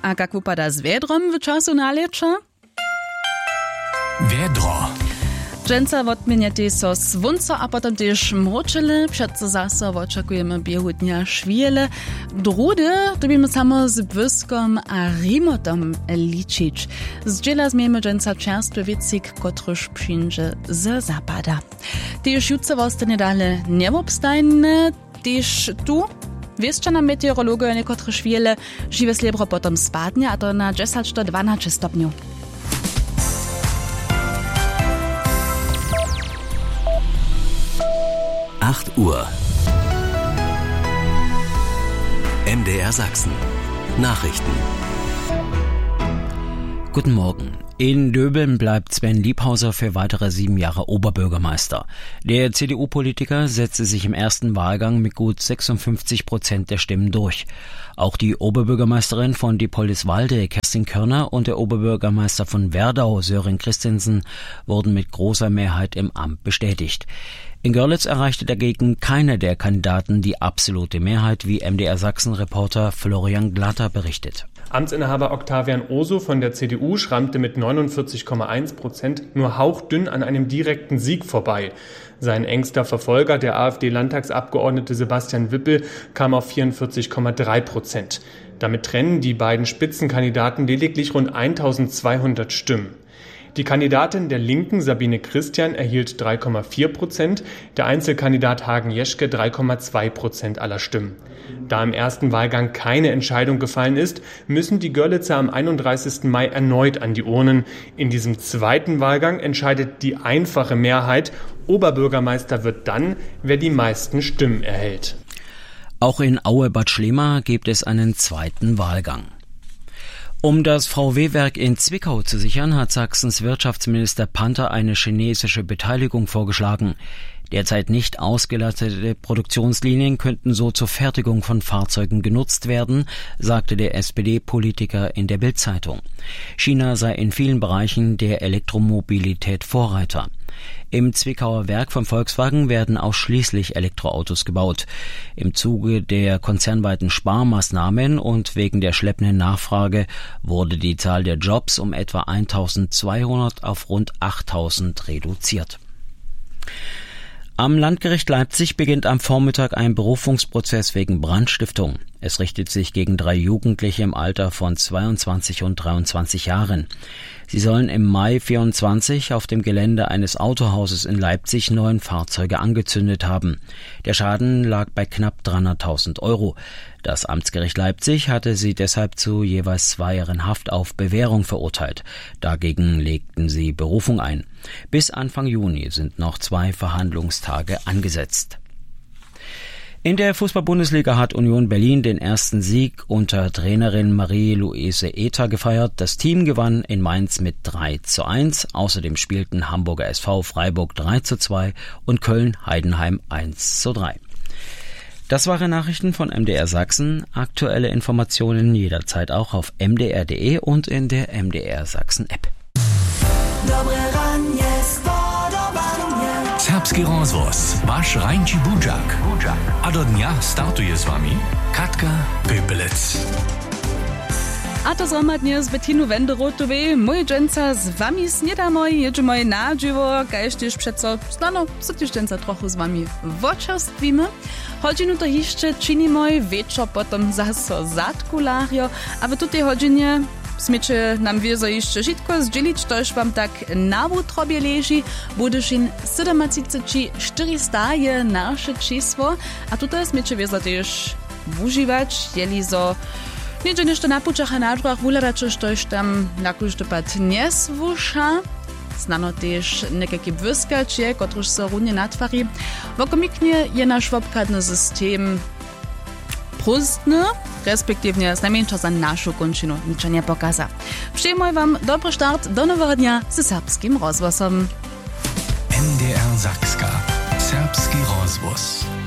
A jak wypada z wiedrom w czasu naliecia? Wiedro. Dżęca odmieniate so słonco, a potem też mroczele. Przed zase oczekujemy biegu dnia szwiele. Drudy to będziemy samo z błyskom a remontem liczyć. Zdziela zmiemy dżęca czerstwy wiecik, kotryż przyjdzie z zapada. Też jutro zostanie dalej niebobstajne. Też tu wieszczana meteorologia niekotryż chwile żywe slebro potem spadnie, a to na 10 do 12 stopniów. Uhr. MDR Sachsen. Nachrichten. Guten Morgen. In Döbeln bleibt Sven Liebhauser für weitere 7 Jahre Oberbürgermeister. Der CDU-Politiker setzte sich im ersten Wahlgang mit gut 56% der Stimmen durch. Auch die Oberbürgermeisterin von Diepoldiswalde, Kerstin Körner, und der Oberbürgermeister von Werdau, Sören Christensen, wurden mit großer Mehrheit im Amt bestätigt. In Görlitz erreichte dagegen keiner der Kandidaten die absolute Mehrheit, wie MDR Sachsen-Reporter Florian Glatter berichtet. Amtsinhaber Octavian Oso von der CDU schrammte mit 49,1% nur hauchdünn an einem direkten Sieg vorbei. Sein engster Verfolger, der AfD-Landtagsabgeordnete Sebastian Wippel, kam auf 44,3%. Damit trennen die beiden Spitzenkandidaten lediglich rund 1200 Stimmen. Die Kandidatin der Linken, Sabine Christian, erhielt 3,4%, der Einzelkandidat Hagen Jeschke 3,2% aller Stimmen. Da im ersten Wahlgang keine Entscheidung gefallen ist, müssen die Görlitzer am 31. Mai erneut an die Urnen. In diesem zweiten Wahlgang entscheidet die einfache Mehrheit. Oberbürgermeister wird dann, wer die meisten Stimmen erhält. Auch in Aue-Bad Schlema gibt es einen zweiten Wahlgang. Um das VW-Werk in Zwickau zu sichern, hat Sachsens Wirtschaftsminister Panther eine chinesische Beteiligung vorgeschlagen. Derzeit nicht ausgelastete Produktionslinien könnten so zur Fertigung von Fahrzeugen genutzt werden, sagte der SPD-Politiker in der Bild-Zeitung. China sei in vielen Bereichen der Elektromobilität Vorreiter. Im Zwickauer Werk von Volkswagen werden ausschließlich Elektroautos gebaut. Im Zuge der konzernweiten Sparmaßnahmen und wegen der schleppenden Nachfrage wurde die Zahl der Jobs um etwa 1200 auf rund 8000 reduziert. Am Landgericht Leipzig beginnt am Vormittag ein Berufungsprozess wegen Brandstiftung. Es richtet sich gegen 3 Jugendliche im Alter von 22 und 23 Jahren. Sie sollen im Mai 24 auf dem Gelände eines Autohauses in Leipzig 9 Fahrzeuge angezündet haben. Der Schaden lag bei knapp 300.000 €. Das Amtsgericht Leipzig hatte sie deshalb zu jeweils 2 Jahren Haft auf Bewährung verurteilt. Dagegen legten sie Berufung ein. Bis Anfang Juni sind noch 2 Verhandlungstage angesetzt. In der Fußball-Bundesliga hat Union Berlin den ersten Sieg unter Trainerin Marie-Louise Ether gefeiert. Das Team gewann in Mainz mit 3:1. Außerdem spielten Hamburger SV Freiburg 3:2 und Köln Heidenheim 1:3. Das waren Nachrichten von MDR Sachsen. Aktuelle Informationen jederzeit auch auf mdr.de und in der MDR Sachsen App. Serbski rozvoz, waš Rajnči Budžak. A do dnia startuje s vami Katka Pöpelec. A to zhromadnie z Bettinu Wenderotowej, mój dżęca z wami snedamoj, jedziemy na dziwo, kajż też przeco, znano, co też dżęca trochę z wami woczerstwimy. Hodzinu to jeszcze czynimy, wieczor potem zaso zadkulario, a w tutej hodzinie smycie nam wiezo jeszcze żitko zdzielić, to już wam tak na wutrobie leży, budyż in 74 je nasze czysło, a tutaj smycie wiezo też używać, jeli zo niedzie nešto na pučach a na drugach vuľadačo, što još tam nakúžde pat nesvuša. Znano też nekaký błyskač, kotruž sa runje natvari. Vokomikne je naš obkladny systém prostny, respektívne znajmenšo za našu končinu ničo nie pokaza. Przyjmuję wam dobry start do nowego dnia z serbskim rozgłosom. MDR Sakska. Serbski rozgłos.